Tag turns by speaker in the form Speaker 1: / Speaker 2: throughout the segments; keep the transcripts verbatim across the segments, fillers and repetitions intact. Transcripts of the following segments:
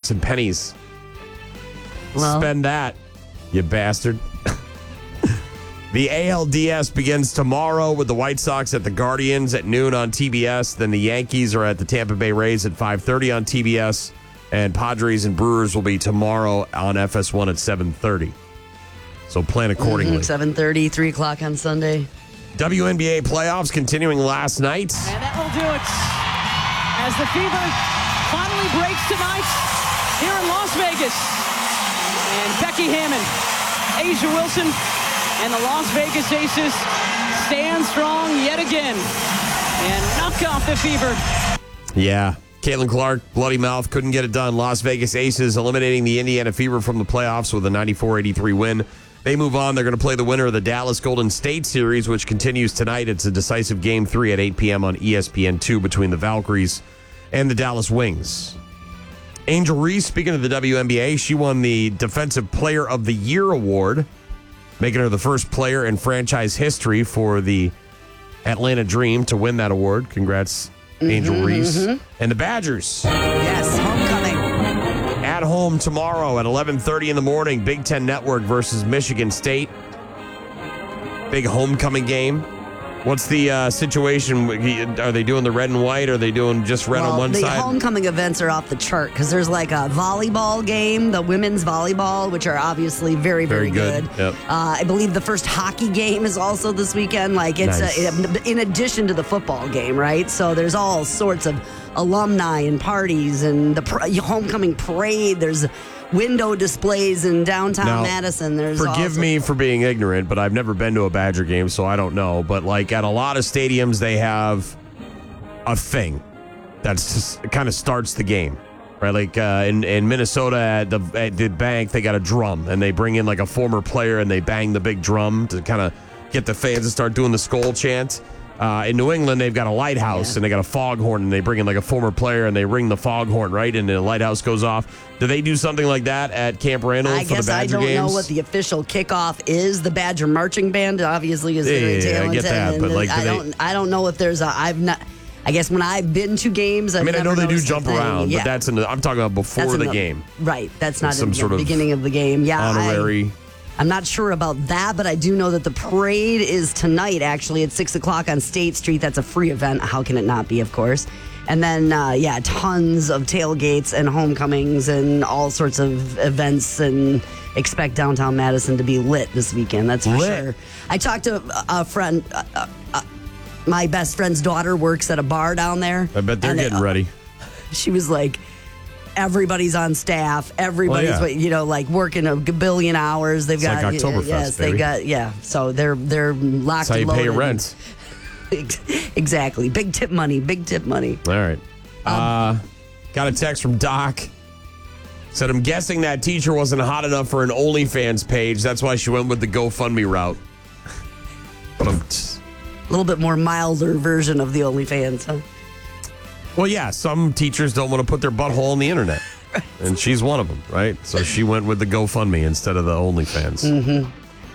Speaker 1: bucks and pennies.
Speaker 2: Well.
Speaker 1: Spend that, you bastard. The A L D S begins tomorrow with the White Sox at the Guardians at noon on T B S. Then the Yankees are at the Tampa Bay Rays at five thirty on T B S. And Padres and Brewers will be tomorrow on F S one at seven thirty. So plan accordingly.
Speaker 2: Mm-hmm, seven thirty, three o'clock on Sunday.
Speaker 1: W N B A playoffs continuing last night.
Speaker 3: And that will do it as the Fever finally breaks tonight here in Las Vegas. And Becky Hammon, Asia Wilson, and the Las Vegas Aces stand strong yet again and knock off the Fever.
Speaker 1: Yeah. Caitlin Clark, bloody mouth, couldn't get it done. Las Vegas Aces eliminating the Indiana Fever from the playoffs with a ninety-four eighty-three win. They move on. They're going to play the winner of the Dallas Golden State series, which continues tonight. It's a decisive game three at eight p.m. on E S P N two between the Valkyries and the Dallas Wings. Angel Reese, speaking of the W N B A, she won the Defensive Player of the Year award, making her the first player in franchise history for the Atlanta Dream to win that award. Congrats, mm-hmm, Angel Reese. Mm-hmm. And the Badgers.
Speaker 2: Yes, homecoming.
Speaker 1: At home tomorrow at eleven thirty in the morning, Big Ten Network versus Michigan State. Big homecoming game. What's the uh, situation? Are they doing the red and white? Or are they doing just red
Speaker 2: well,
Speaker 1: on one
Speaker 2: the
Speaker 1: side?
Speaker 2: The homecoming events are off the chart because there's like a volleyball game, the women's volleyball, which are obviously very, very,
Speaker 1: very
Speaker 2: good.
Speaker 1: good. Yep.
Speaker 2: Uh, I believe the first hockey game is also this weekend. Like it's
Speaker 1: nice.
Speaker 2: a, in addition to the football game, right? So there's all sorts of alumni and parties and the pr- homecoming parade. There's window displays in downtown
Speaker 1: now,
Speaker 2: Madison. There's
Speaker 1: forgive
Speaker 2: also-
Speaker 1: me for being ignorant, but I've never been to a Badger game, so I don't know. But like at a lot of stadiums, they have a thing that's just kind of starts the game, right? Like uh, in in Minnesota at the at the bank, they got a drum, and they bring in like a former player, and they bang the big drum to kind of get the fans to start doing the Skol chant. Uh, in New England, they've got a lighthouse,
Speaker 2: yeah.
Speaker 1: and they got a foghorn, and they bring in like a former player, and they ring the foghorn, right? And the lighthouse goes off. Do they do something like that at Camp Randall
Speaker 2: I
Speaker 1: for
Speaker 2: guess
Speaker 1: the Badger
Speaker 2: I don't
Speaker 1: games?
Speaker 2: know what the official kickoff is. The Badger marching band obviously is very
Speaker 1: Yeah, yeah, yeah, I
Speaker 2: talented.
Speaker 1: get that,
Speaker 2: and
Speaker 1: but, like, do
Speaker 2: I
Speaker 1: they-
Speaker 2: don't, I don't know if there's a. I've not. I guess when I've been to games, I've
Speaker 1: I mean, I know
Speaker 2: never
Speaker 1: they do
Speaker 2: noticed a
Speaker 1: jump
Speaker 2: thing.
Speaker 1: around,
Speaker 2: yeah.
Speaker 1: but that's in the. I'm talking about before
Speaker 2: That's in
Speaker 1: the, game.
Speaker 2: Right. That's not
Speaker 1: Some
Speaker 2: in
Speaker 1: sort
Speaker 2: the
Speaker 1: of
Speaker 2: beginning of the game. Yeah.
Speaker 1: Honorary.
Speaker 2: I, I'm not sure about that, but I do know that the parade is tonight, actually, at six o'clock on State Street. That's a free event. How can it not be, of course? And then, uh, yeah, tons of tailgates and homecomings and all sorts of events, and expect downtown Madison to be lit this weekend. That's for
Speaker 1: Lit.
Speaker 2: sure. I talked to a friend. Uh, uh, my best friend's daughter works at a bar down there.
Speaker 1: I bet they're
Speaker 2: and,
Speaker 1: getting
Speaker 2: uh,
Speaker 1: ready.
Speaker 2: She was like, everybody's on staff. Everybody's,
Speaker 1: Well, yeah.
Speaker 2: you know, like working a billion hours. They've
Speaker 1: It's
Speaker 2: got
Speaker 1: like Oktoberfest,
Speaker 2: yes,
Speaker 1: baby.
Speaker 2: they got yeah. So they're they're locked.
Speaker 1: That's how you
Speaker 2: and
Speaker 1: pay your
Speaker 2: loaded.
Speaker 1: rent.
Speaker 2: Exactly. Big tip money. Big tip money.
Speaker 1: All right. Uh, got a text from Doc. Said, I'm guessing that teacher wasn't hot enough for an OnlyFans page. That's why she went with the GoFundMe route. But I'm just,
Speaker 2: A little bit more milder version of the OnlyFans, huh?
Speaker 1: well, yeah, some teachers don't want to put their butthole on the internet. Right. And she's one of them, right? So she went with the GoFundMe instead of the OnlyFans. Mm-hmm.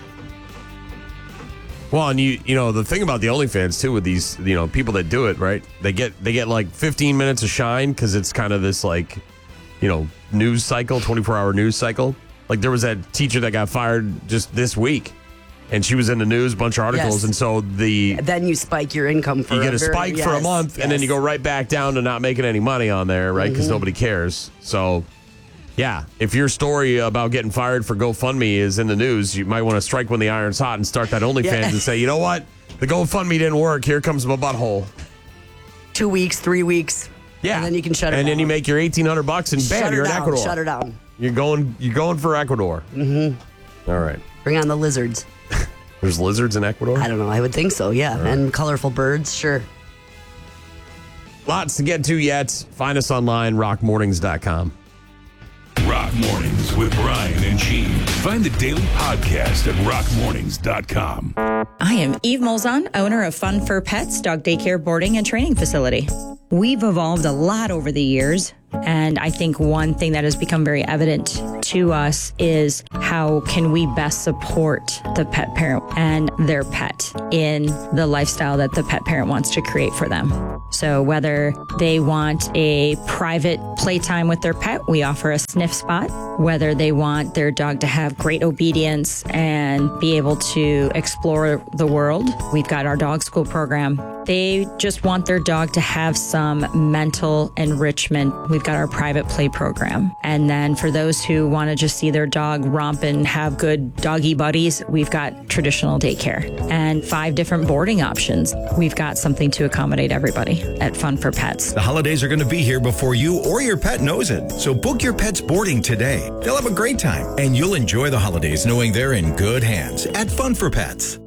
Speaker 1: Well, and you you know, the thing about the OnlyFans, too, with these, you know, people that do it, right? They get they get like fifteen minutes of shine because it's kind of this, like, you know, news cycle, twenty-four hour news cycle. Like there was that teacher that got fired just this week, and she was in the news, a bunch of articles,
Speaker 2: Yes.
Speaker 1: and so the
Speaker 2: Then you spike your income for
Speaker 1: you get a
Speaker 2: very-
Speaker 1: spike for a
Speaker 2: yes,
Speaker 1: month, and then
Speaker 2: yes.
Speaker 1: you go right back down to not making any money on there, right? Because
Speaker 2: Mm-hmm.
Speaker 1: nobody cares. So, yeah, if your story about getting fired for GoFundMe is in the news, you might want to strike when the iron's hot and start that OnlyFans
Speaker 2: Yeah.
Speaker 1: and say, you know what? The GoFundMe didn't work. Here comes my butthole.
Speaker 2: Two weeks, three weeks.
Speaker 1: Yeah,
Speaker 2: And then you can shut it
Speaker 1: And
Speaker 2: down.
Speaker 1: then you make your eighteen hundred bucks, and bam,
Speaker 2: Shut her
Speaker 1: you're in
Speaker 2: down.
Speaker 1: Ecuador.
Speaker 2: Shut her down.
Speaker 1: You're going. You're going for Ecuador. Mm-hmm. All right.
Speaker 2: Bring on the lizards.
Speaker 1: There's lizards in Ecuador.
Speaker 2: I don't know. I would think so, yeah.
Speaker 1: right.
Speaker 2: And colorful birds, sure.
Speaker 1: Lots to get to yet. Find us online, rock mornings dot com.
Speaker 4: Rock Mornings with Brian and Gene. Find the daily podcast at rock mornings dot com. I am Eve Molzon, owner of Fun for Pets, dog daycare, boarding, and training facility. We've evolved a lot over the years, and I think one thing that has become very evident to us is how can we best support the pet parent and their pet in the lifestyle that the pet parent wants to create for them. So whether they want a private playtime with their pet, we offer a sniff spot. Whether they want their dog to have great obedience and be able to explore the world, we've got our dog school program. They just want their dog to have some mental enrichment. We've got our private play program. And then for those who want to just see their dog romp and have good doggy buddies, we've got traditional daycare and five different boarding options. We've got something to accommodate everybody at Fun for Pets.
Speaker 5: The holidays are going to be here before you or your pet knows it. So book your pet's boarding today. They'll have a great time, and you'll enjoy the holidays knowing they're in good hands at Fun for Pets.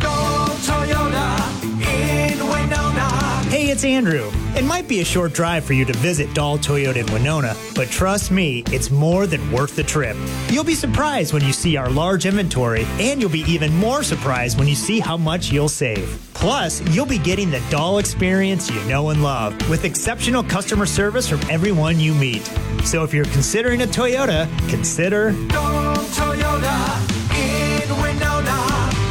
Speaker 6: Hey, it's Andrew. It might be a short drive for you to visit Dahl Toyota in Winona, but trust me, it's more than worth the trip. You'll be surprised when you see our large inventory, and you'll be even more surprised when you see how much you'll save. Plus, you'll be getting the Dahl experience you know and love, with exceptional customer service from everyone you meet. So if you're considering a Toyota, consider Dahl Toyota in Winona.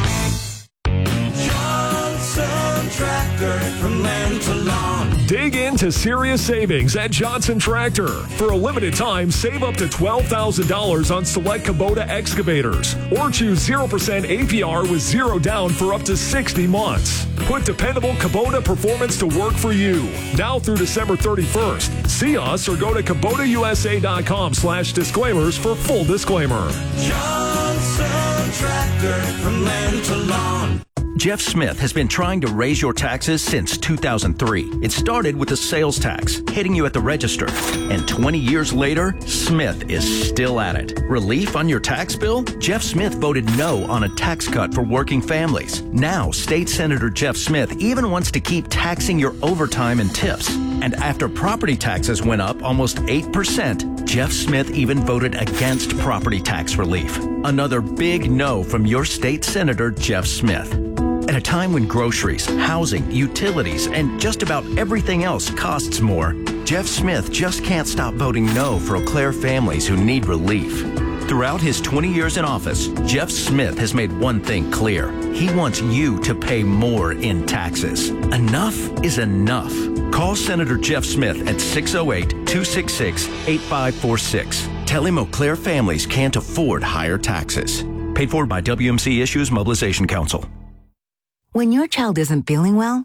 Speaker 7: Tractor from land to lawn.
Speaker 8: Dig into serious savings at Johnson Tractor. For a limited time, save up to twelve thousand dollars on select Kubota excavators, or choose zero percent A P R with zero down for up to sixty months. Put dependable Kubota performance to work for you. Now through December thirty-first. See us or go to Kubota U S A dot com slash disclaimers for full disclaimer.
Speaker 7: Johnson Tractor from land to lawn.
Speaker 9: Jeff Smith has been trying to raise your taxes since two thousand three. It started with the sales tax, hitting you at the register. And twenty years later, Smith is still at it. Relief on your tax bill? Jeff Smith voted no on a tax cut for working families. Now, State Senator Jeff Smith even wants to keep taxing your overtime and tips. And after property taxes went up almost eight percent, Jeff Smith even voted against property tax relief. Another big no from your state senator, Jeff Smith. At a time when groceries, housing, utilities, and just about everything else costs more, Jeff Smith just can't stop voting no for Eau Claire families who need relief. Throughout his twenty years in office, Jeff Smith has made one thing clear. He wants you to pay more in taxes. Enough is enough. Call Senator Jeff Smith at six oh eight, two six six, eight five four six. Tell him Eau Claire families can't afford higher taxes. Paid for by W M C Issues Mobilization Council.
Speaker 10: When your child isn't feeling well,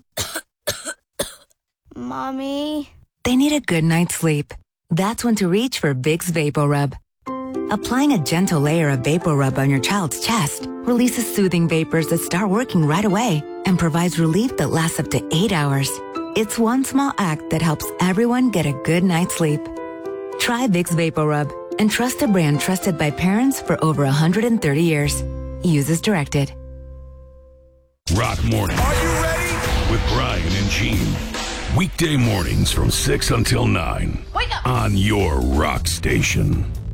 Speaker 11: Mommy,
Speaker 10: they need a good night's sleep. That's when to reach for Vicks VapoRub. Applying a gentle layer of VapoRub on your child's chest releases soothing vapors that start working right away and provides relief that lasts up to eight hours. It's one small act that helps everyone get a good night's sleep. Try Vicks VapoRub and trust a brand trusted by parents for over one hundred thirty years. Use as directed.
Speaker 12: Rock Morning.
Speaker 7: Are you ready?
Speaker 12: With Brian and Gene. Weekday mornings from six until nine.
Speaker 11: Wake up!
Speaker 12: On your rock station.